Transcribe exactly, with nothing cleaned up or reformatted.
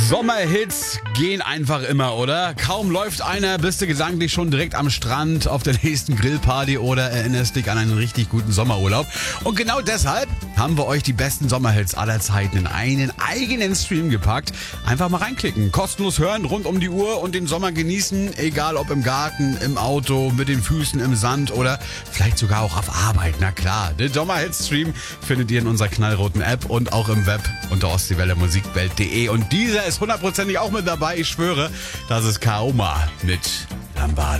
Sommerhits gehen einfach immer, oder? Kaum läuft einer, bist du gedanklich schon direkt am Strand auf der nächsten Grillparty oder erinnerst dich an einen richtig guten Sommerurlaub. Und genau deshalb haben wir euch die besten Sommerhits aller Zeiten in einen eigenen Stream gepackt. Einfach mal reinklicken, kostenlos hören, rund um die Uhr und den Sommer genießen, egal ob im Garten, im Auto, mit den Füßen im Sand oder vielleicht sogar auch auf Arbeit. Na klar, den Sommerhits-Stream findet ihr in unserer knallroten App und auch im Web unter ostseewelle musikwelt punkt de. Und dieser ist hundertprozentig auch mit dabei. Ich schwöre, das ist Kaoma mit Lambada.